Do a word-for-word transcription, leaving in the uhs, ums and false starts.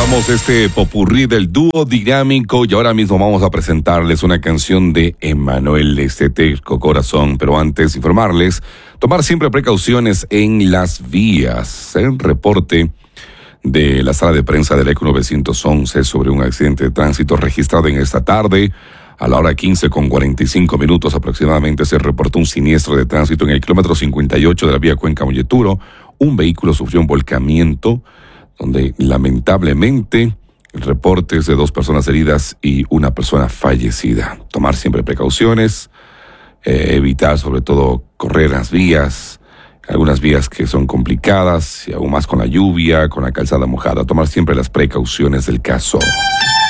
Comenzamos este popurrí del dúo dinámico y ahora mismo vamos a presentarles una canción de Emanuel, este terco corazón. Pero antes, informarles, tomar siempre precauciones en las vías. El reporte de la sala de prensa del ECO novecientos once sobre un accidente de tránsito registrado en esta tarde. A la hora quince con cuarenta y cinco minutos aproximadamente se reportó un siniestro de tránsito en el kilómetro cincuenta y ocho de la vía Cuenca-Molleturo. Un vehículo sufrió un volcamiento donde lamentablemente el reporte es de dos personas heridas y una persona fallecida. Tomar siempre precauciones, eh, evitar sobre todo correr las vías, algunas vías que son complicadas y aún más con la lluvia, con la calzada mojada. Tomar siempre las precauciones del caso.